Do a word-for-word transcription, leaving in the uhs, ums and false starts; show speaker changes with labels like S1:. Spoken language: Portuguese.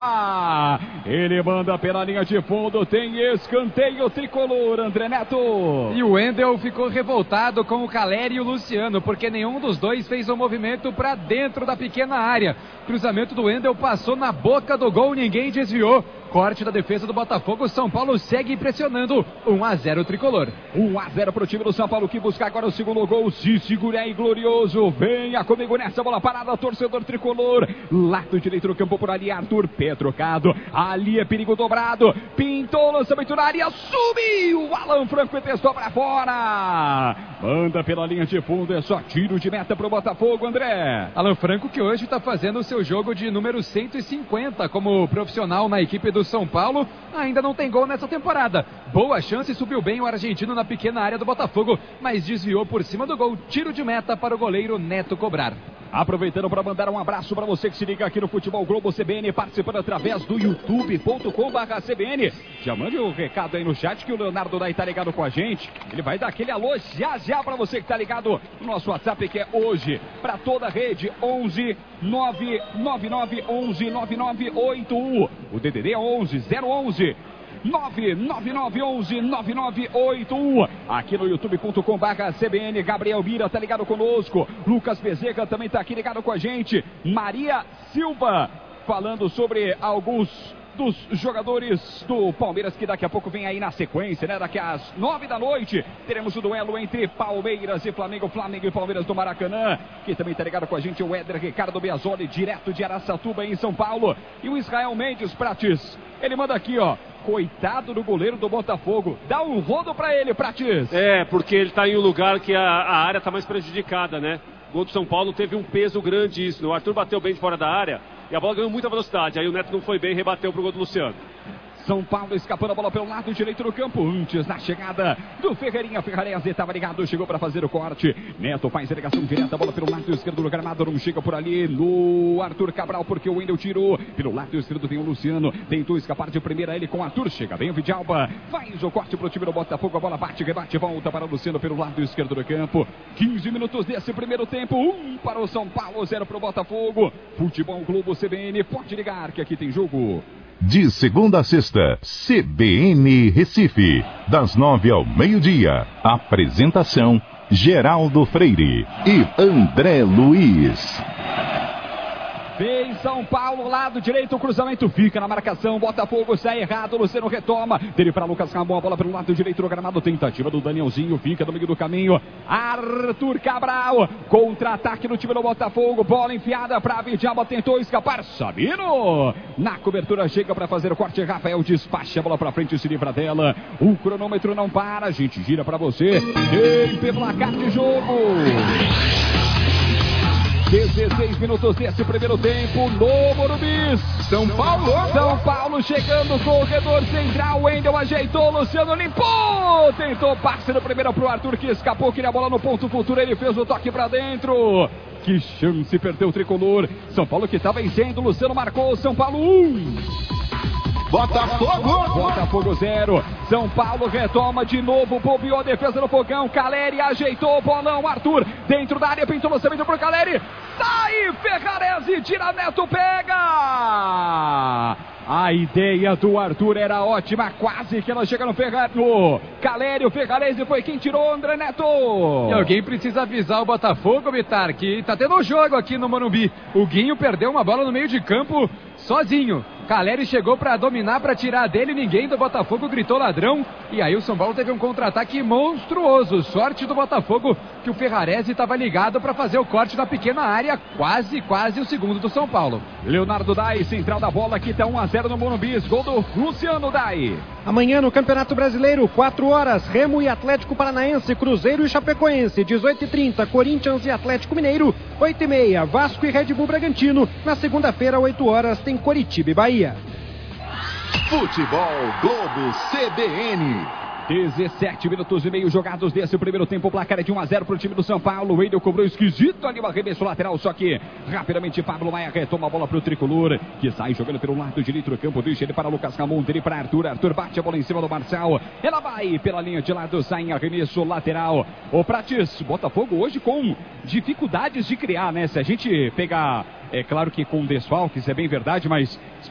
S1: Ah, ele manda pela linha de fundo, tem escanteio tricolor, André Neto.
S2: E o Wendel ficou revoltado com o Caleri e o Luciano, porque nenhum dos dois fez um movimento para dentro da pequena área. Cruzamento do Wendel passou na boca do gol, ninguém desviou. Corte da defesa do Botafogo, São Paulo segue pressionando. um a zero tricolor.
S1: um a zero para o time do São Paulo, que busca agora o segundo gol. Se segura aí, glorioso. Venha comigo nessa bola parada, torcedor tricolor. Lado direito do campo por ali, Arthur. Pé trocado. Ali é perigo dobrado. Pintou, lançamento na área. Subiu. Alan Franco e testou para fora. Manda pela linha de fundo. É só tiro de meta para o Botafogo, André.
S2: Alan Franco, que hoje está fazendo o seu jogo de número cento e cinquenta como profissional na equipe do São Paulo, ainda não tem gol nessa temporada. Boa chance, subiu bem o argentino na pequena área do Botafogo, mas desviou por cima do gol. Tiro de meta para o goleiro Neto cobrar.
S1: Aproveitando para mandar um abraço para você que se liga aqui no Futebol Globo C B N, participando através do youtube ponto com barra C B N. Já mande um recado aí no chat que o Leonardo Dai tá ligado com a gente. Ele vai dar aquele alô já já para você que tá ligado no nosso WhatsApp, que é hoje para toda a rede, onze nove nove nove onze nove nove oito um. O D D D é onze zero onze nove nove nove onze nove nove oito um. Aqui no youtube ponto com barra C B N. Gabriel Mira tá ligado conosco. Lucas Bezerra também tá aqui ligado com a gente. Maria Silva falando sobre alguns dos jogadores do Palmeiras, que daqui a pouco vem aí na sequência, né? Daqui às nove da noite teremos o duelo entre Palmeiras e Flamengo, Flamengo e Palmeiras do Maracanã. Que também tá ligado com a gente o Éder Ricardo Biasoli, direto de Araçatuba em São Paulo. E o Israel Mendes Prates, ele manda aqui, ó: coitado do goleiro do Botafogo, dá um rodo pra ele, Prates.
S3: É, porque ele tá em um lugar que a, a área tá mais prejudicada, né? O gol do São Paulo teve um peso grande isso. O Arthur bateu bem de fora da área e a bola ganhou muita velocidade. Aí o Neto não foi bem e rebateu pro gol do Luciano.
S1: São Paulo escapando a bola pelo lado direito do campo, antes da chegada do Ferreirinha. Ferrarese estava ligado, chegou para fazer o corte. Neto faz a ligação direta, a bola pelo lado esquerdo do gramado, não chega por ali no Arthur Cabral, porque o Wendel tirou. Pelo lado esquerdo tem o Luciano, tentou escapar de primeira ele com o Arthur, chega bem o Vidalba, faz o corte pro time do Botafogo, a bola bate, rebate, volta para o Luciano pelo lado esquerdo do campo. quinze minutos desse primeiro tempo, um para o São Paulo, zero para o Botafogo. Futebol Globo C B N, pode ligar que aqui tem jogo.
S4: De segunda a sexta, C B N Recife, das nove ao meio-dia. Apresentação: Geraldo Freire e André Luiz.
S1: Vem São Paulo, lado direito, o cruzamento fica na marcação, Botafogo sai errado, Luciano retoma, dele para Lucas Ramon, a bola pelo lado direito do gramado, tentativa do Danielzinho, fica no meio do caminho, Arthur Cabral, contra-ataque no time do Botafogo, bola enfiada para Vidalba, tentou escapar, Sabino, na cobertura chega para fazer o corte, Rafael despacha a bola para frente e se livra dela, o cronômetro não para, a gente gira para você, tempo placar de jogo. dezesseis minutos desse primeiro tempo no Morumbi. São Paulo, São Paulo chegando, corredor central, Wendel ajeitou, Luciano limpou, tentou passe no primeiro pro Arthur, que escapou, queria a bola no ponto futuro, ele fez o toque pra dentro. Que chance, perdeu o tricolor. São Paulo que tá vencendo, Luciano marcou, São Paulo um.
S4: Botafogo!
S1: Botafogo zero. São Paulo retoma de novo. Bobeou a defesa no fogão. Caleri ajeitou o bolão. Arthur dentro da área. Pintou o lançamento pro Caleri. Sai! Ferrarese tira, Neto pega! A ideia do Arthur era ótima. Quase que ela chega no Ferrari. No Caleri, o Ferrarese foi quem tirou, André Neto.
S2: E alguém precisa avisar o Botafogo, Bitar, que tá tendo um jogo aqui no Morumbi. O Guinho perdeu uma bola no meio de campo sozinho. Caleri chegou para dominar, para tirar dele, ninguém do Botafogo gritou ladrão, e aí o São Paulo teve um contra-ataque monstruoso. Sorte do Botafogo que o Ferrarese estava ligado para fazer o corte na pequena área, quase, quase o segundo do São Paulo.
S1: Leonardo Dai, central da bola, aqui tá um a zero no Morumbi, gol do Luciano Dai.
S5: Amanhã no Campeonato Brasileiro, quatro horas, Remo e Atlético Paranaense, Cruzeiro e Chapecoense, dezoito e trinta, Corinthians e Atlético Mineiro, oito e meia, Vasco e Red Bull Bragantino, na segunda-feira, oito horas, tem Coritiba e Bahia.
S4: Futebol Globo C B N.
S1: dezessete minutos e meio jogados desse primeiro tempo. O placar é de um a zero para o time do São Paulo. O Wendel cobrou esquisito ali o arremesso lateral, só que rapidamente Pablo Maia retoma a bola para o tricolor, que sai jogando pelo lado direito do campo. Deixa ele para Lucas Ramon, dele para Arthur. Arthur bate a bola em cima do Marçal. Ela vai pela linha de lado, sai em arremesso lateral. O Prates, Botafogo hoje com dificuldades de criar, né? Se a gente pegar, é claro que com desfalques, é bem verdade, mas